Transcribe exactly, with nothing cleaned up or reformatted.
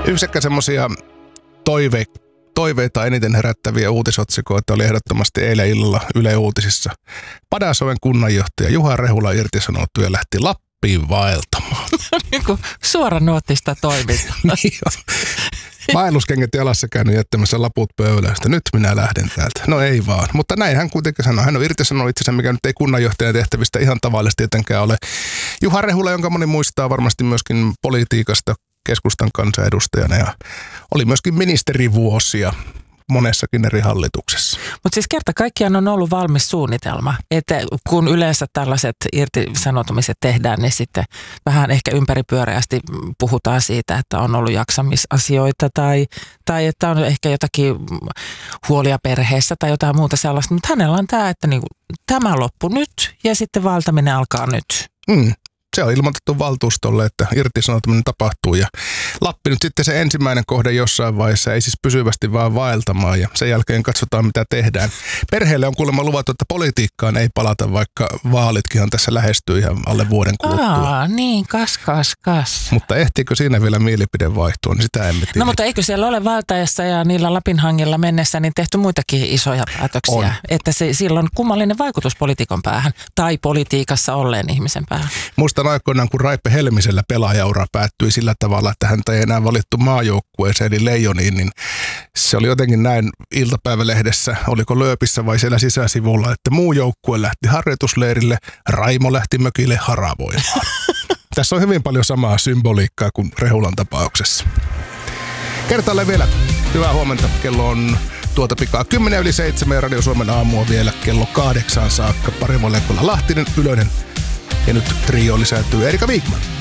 Yksi ehkä semmoisia toive, toiveita eniten herättäviä uutisotsikoita oli ehdottomasti eilen illalla Yle Uutisissa. Padasjoen kunnanjohtaja Juha Rehula irtisanoutui ja lähti Lappiin vaeltamaan. Niin kuin suoranuottista toimintaa. Niin vaelluskengät jalassa käynyt jättämässä laput pöydästä. Nyt minä lähden täältä. No ei vaan. Mutta näin hän kuitenkin sanoi. Hän on irtisanonut itsensä, mikä nyt ei kunnanjohtajan tehtävistä ihan tavallisesti tietenkään ole. Juha Rehula, jonka moni muistaa varmasti myöskin politiikasta keskustan kansanedustajana ja oli myöskin ministerivuosia monessakin eri hallituksessa. Mutta siis kerta kaikkiaan on ollut valmis suunnitelma, että kun yleensä tällaiset irtisanoutumiset tehdään, niin sitten vähän ehkä ympäripyöreästi puhutaan siitä, että on ollut jaksamisasioita tai, tai että on ehkä jotakin huolia perheessä tai jotain muuta sellaista. Mutta hänellä on tämä, että niinku, tämä loppu nyt ja sitten vaeltaminen alkaa nyt. Mm. Se on ilmoitettu valtuustolle, että irtisanoutuminen tapahtuu ja Lappi nyt sitten se ensimmäinen kohde jossain vaiheessa, ei siis pysyvästi vaan vaeltamaan ja sen jälkeen katsotaan mitä tehdään. Perheelle on kuulemma luvattu, että politiikkaan ei palata, vaikka vaalitkin tässä lähestyy ihan alle vuoden kuluttua. Aa, niin, kas, kas, kas. Mutta ehtiikö siinä vielä mielipide vaihtua, niin sitä emme tiedä. No mutta eikö siellä ole vaeltajassa ja niillä Lapinhangilla mennessä niin tehty muitakin isoja päätöksiä? On. Että se, sillä on kummallinen vaikutus poliitikon päähän tai politiikassa olleen ihmisen päähän. Muistan aikoinaan, kun Raipe Helmisellä pelaajaura päättyi sillä tavalla, että häntä ei enää valittu maajoukkueeseen, eli Leijoniin, niin se oli jotenkin näin iltapäivälehdessä, oliko Lööpissä vai siellä sisäsivulla, että muu joukkue lähti harjoitusleirille, Raimo lähti mökille haravoimaan. Tässä on hyvin paljon samaa symboliikkaa kuin Rehulan tapauksessa. Kertaalleen vielä. Hyvää huomenta. Kello on tuota pikaa kymmenen yli seitsemän ja Radio Suomen aamua vielä kello kahdeksaan saakka. Pari Molekolla Lahtinen, Ylönen. Ja nyt trio lisääntyy Erika Wigman.